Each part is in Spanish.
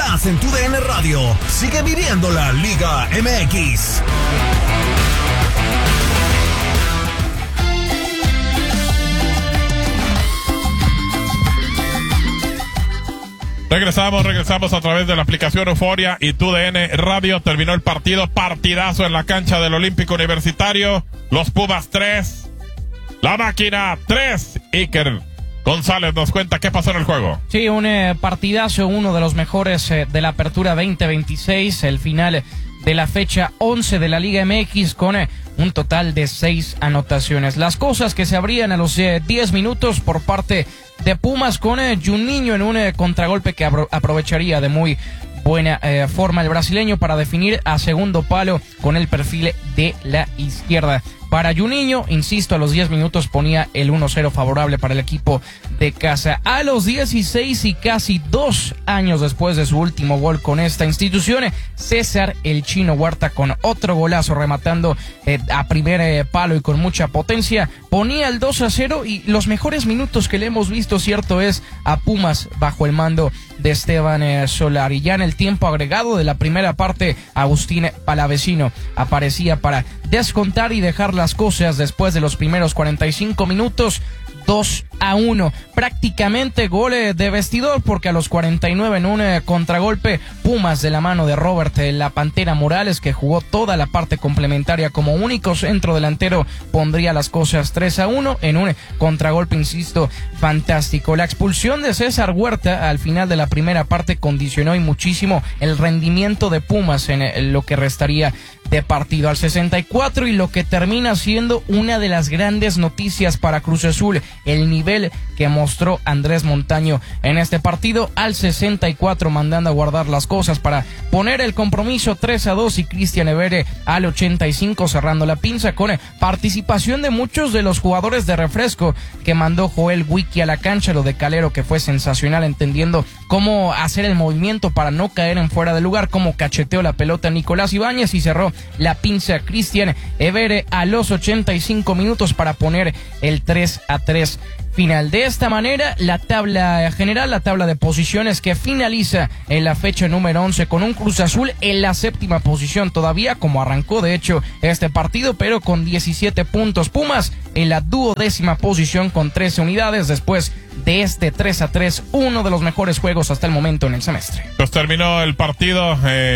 Estás en TUDN Radio. Sigue viviendo la Liga MX. Regresamos a través de la aplicación Euforia y TUDN Radio. Terminó el partido, partidazo en la cancha del Olímpico Universitario. Los Pumas 3, La Máquina 3. Iker González nos cuenta qué pasó en el juego. Sí, un partidazo, uno de los mejores de la apertura 2026, el final de la fecha 11 de la Liga MX con un total de 6 anotaciones. Las cosas que se abrían a los 10 minutos por parte de Pumas con Juninho en un contragolpe que aprovecharía de muy buena forma el brasileño para definir a segundo palo con el perfil de la izquierda. Para Juninho, insisto, a los 10 minutos ponía el 1-0 favorable para el equipo de casa. A los 16 y casi 2 años después de su último gol con esta institución, César el Chino Huerta con otro golazo rematando a primer palo y con mucha potencia, ponía el 2-0 y los mejores minutos que le hemos visto, cierto, es a Pumas bajo el mando de Esteban Solari. Ya en el tiempo agregado de la primera parte, Agustín Palavecino aparecía para descontar y dejar las cosas después de los primeros 45 minutos. 2-1, prácticamente gol de vestidor, porque a los 49 en un contragolpe, Pumas de la mano de Robert La Pantera Morales, que jugó toda la parte complementaria como único centro delantero, pondría las cosas 3-1 en un contragolpe, insisto, fantástico. La expulsión de César Huerta al final de la primera parte condicionó y muchísimo el rendimiento de Pumas en lo que restaría de partido al 64, y lo que termina siendo una de las grandes noticias para Cruz Azul, el nivel que mostró Andrés Montaño en este partido al 64, mandando a guardar las cosas para poner el compromiso 3-2, y Cristian Evere al 85 cerrando la pinza con participación de muchos de los jugadores de refresco que mandó Joel Wiki a la cancha. Lo de Calero, que fue sensacional, entendiendo cómo hacer el movimiento para no caer en fuera de lugar, cómo cacheteó la pelota Nicolás Ibáñez y cerró la pinza Cristian Evere a los 85 minutos para poner el 3-3 final. De esta manera, la tabla general, la tabla de posiciones, que finaliza en la fecha número 11 con un Cruz Azul en la séptima posición todavía, como arrancó de hecho este partido, pero con 17 puntos. Pumas en la 12ª posición con 13 unidades después de este 3-3, uno de los mejores juegos hasta el momento en el semestre. Pues terminó el partido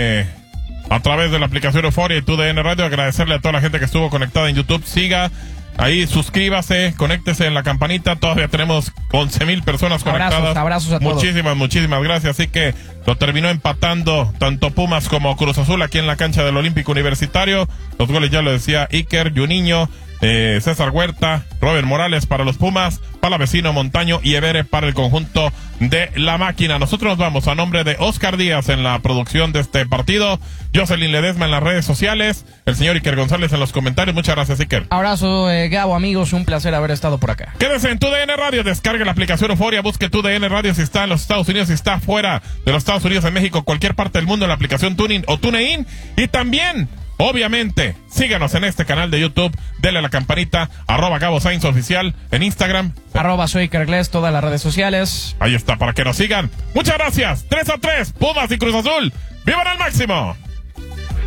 a través de la aplicación Euforia y TUDN Radio. Agradecerle a toda la gente que estuvo conectada en YouTube. Siga ahí, suscríbase, conéctese en la campanita. Todavía tenemos 11,000 personas conectadas. Abrazos a todos. Muchísimas gracias. Así que lo terminó empatando tanto Pumas como Cruz Azul aquí en la cancha del Olímpico Universitario. Los goles ya lo decía Iker, Juninho, César Huerta, Robert Morales para los Pumas, Palavecino, Montaño y Evere para el conjunto de La Máquina. Nosotros nos vamos a nombre de Oscar Díaz en la producción de este partido, Jocelyn Ledesma en las redes sociales, el señor Iker González en los comentarios. Muchas gracias, Iker. Abrazo, Gabo, amigos, un placer haber estado por acá. Quédese en TUDN Radio, descargue la aplicación Euforia, busque TUDN Radio si está en los Estados Unidos, si está fuera de los Estados Unidos, en México, cualquier parte del mundo, en la aplicación TuneIn o TuneIn, y también obviamente, síganos en este canal de YouTube, denle a la campanita, @Gabo Sainz Oficial, en Instagram, @soy Iker Gles, todas las redes sociales. Ahí está, para que nos sigan. Muchas gracias. 3-3, Pumas y Cruz Azul. ¡Vivan al máximo!